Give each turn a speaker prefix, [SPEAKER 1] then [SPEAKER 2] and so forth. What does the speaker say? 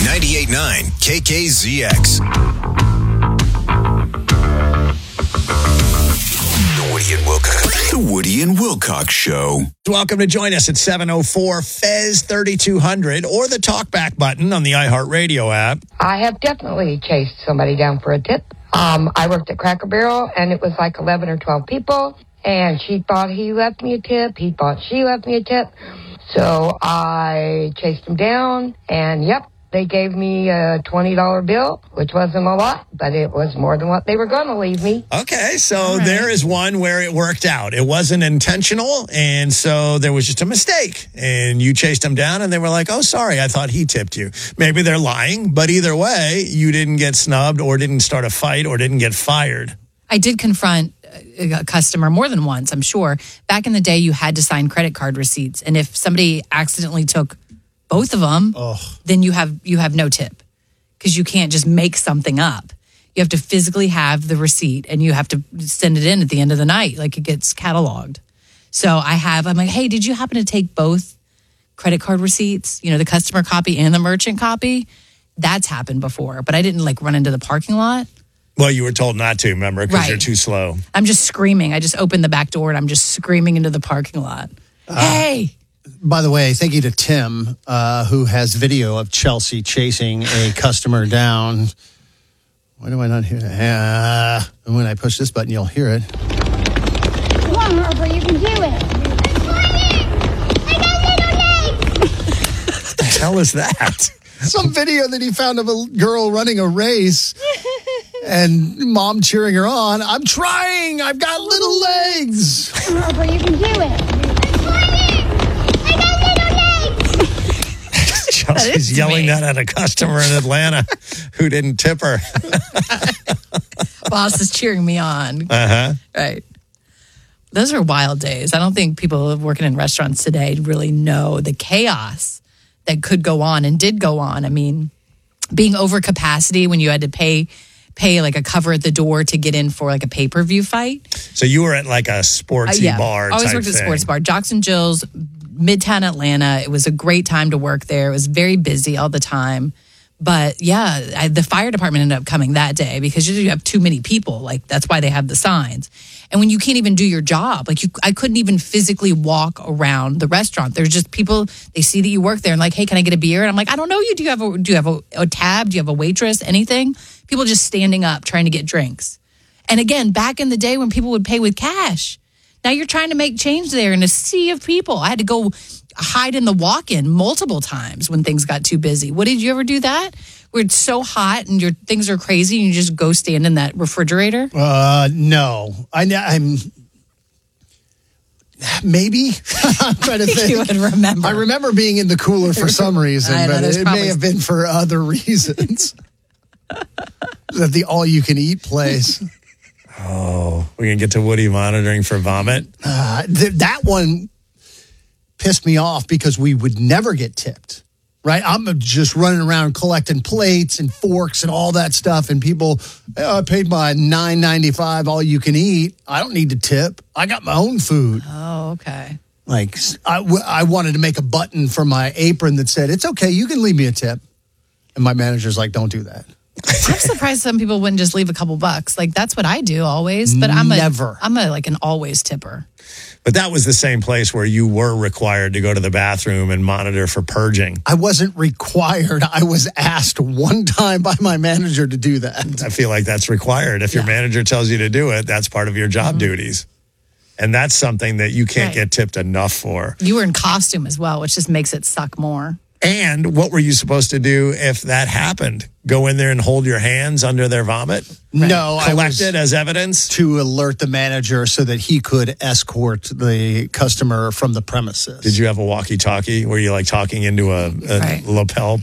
[SPEAKER 1] 98.9 KKZX. The Woody and Wilcox Show.
[SPEAKER 2] Welcome to join us at 704 Fez 3200 or the talkback button on the iHeartRadio app.
[SPEAKER 3] I have definitely chased somebody down for a tip. I worked at Cracker Barrel, and it was like 11 or 12 people, and she thought he left me a tip. He thought she left me a tip. So I chased them down, and yep, they gave me a $20 bill, which wasn't a lot, but it was more than what they were going to leave me.
[SPEAKER 2] Okay, so there is one where it worked out. It wasn't intentional, and so there was just a mistake. And you chased them down, and they were like, oh, sorry, I thought he tipped you. Maybe they're lying, but either way, you didn't get snubbed or didn't start a fight or didn't get fired.
[SPEAKER 4] I did confront a customer more than once, I'm sure. Back in the day, you had to sign credit card receipts. And if somebody accidentally took both of them, then you have no tip because you can't just make something up. You have to physically have the receipt and you have to send it in at the end of the night. Like it gets cataloged. So I'm like, hey, did you happen to take both credit card receipts? You know, the customer copy and the merchant copy? That's happened before, but I didn't run into the parking lot.
[SPEAKER 2] Well, you were told not to, remember, because
[SPEAKER 4] Right.
[SPEAKER 2] you're too slow.
[SPEAKER 4] I'm just screaming. I just opened the back door and I'm just screaming into the parking lot. Hey!
[SPEAKER 5] By the way, thank you to Tim, who has video of Chelsea chasing a customer down. Why do I not hear that? And when I push this button, you'll hear it.
[SPEAKER 6] Come on, Harper, you can do it. I got little legs.
[SPEAKER 2] What the hell is that?
[SPEAKER 5] Some video that he found of a girl running a race and mom cheering her on. I'm trying. I've got little legs.
[SPEAKER 6] Come on, Harper, you can do it. I got little legs.
[SPEAKER 2] Chelsea's yelling that at a customer in Atlanta who didn't tip her.
[SPEAKER 4] Boss is cheering me on.
[SPEAKER 2] Uh-huh.
[SPEAKER 4] Right. Those are wild days. I don't think people working in restaurants today really know the chaos that could go on and did go on. I mean, being over capacity when you had to pay like a cover at the door to get in for like a pay-per-view fight.
[SPEAKER 2] So you were at like a sportsy bar
[SPEAKER 4] I always
[SPEAKER 2] type
[SPEAKER 4] worked at a
[SPEAKER 2] thing.
[SPEAKER 4] sports bar. Jocks and Jill's, Midtown Atlanta. It was a great time to work there. It was very busy all the time. But yeah, the fire department ended up coming that day because you have too many people. Like that's why they have the signs. And when you can't even do your job, I couldn't even physically walk around the restaurant. There's just people, they see that you work there and like, hey, can I get a beer? And I'm like, I don't know you. Do you have a tab? Do you have a waitress? Anything? People just standing up trying to get drinks. And again, back in the day when people would pay with cash, now you're trying to make change there in a sea of people. I had to go hide in the walk-in multiple times when things got too busy. What did you ever do that? Where it's so hot and your things are crazy and you just go stand in that refrigerator?
[SPEAKER 5] No. I'm maybe. I'm trying to think.
[SPEAKER 4] You would remember.
[SPEAKER 5] I remember being in the cooler for some reason,
[SPEAKER 4] I know,
[SPEAKER 5] but
[SPEAKER 4] there's
[SPEAKER 5] it
[SPEAKER 4] probably-
[SPEAKER 5] may have been for other reasons. At the all-you-can-eat place.
[SPEAKER 2] Oh, we're going to get to Woody monitoring for vomit?
[SPEAKER 5] That one pissed me off because we would never get tipped, right? I'm just running around collecting plates and forks and all that stuff, and people, I paid my $9.95 all you can eat. I don't need to tip. I got my own food.
[SPEAKER 4] Oh, okay.
[SPEAKER 5] Like, I wanted to make a button for my apron that said, it's okay, you can leave me a tip. And my manager's like, don't do that.
[SPEAKER 4] I'm surprised some people wouldn't just leave a couple bucks. Like that's what I do always, but I'm an always tipper.
[SPEAKER 2] But that was the same place where you were required to go to the bathroom and monitor for purging.
[SPEAKER 5] I wasn't required. I was asked one time by my manager to do that.
[SPEAKER 2] I feel like that's required. If your manager tells you to do it, that's part of your job duties. And that's something that you can't get tipped enough for.
[SPEAKER 4] You were in costume as well, which just makes it suck more.
[SPEAKER 2] And what were you supposed to do if that happened? Go in there and hold your hands under their vomit?
[SPEAKER 5] No,
[SPEAKER 2] Collect it as evidence?
[SPEAKER 5] To alert the manager so that he could escort the customer from the premises.
[SPEAKER 2] Did you have a walkie-talkie? Were you like talking into a lapel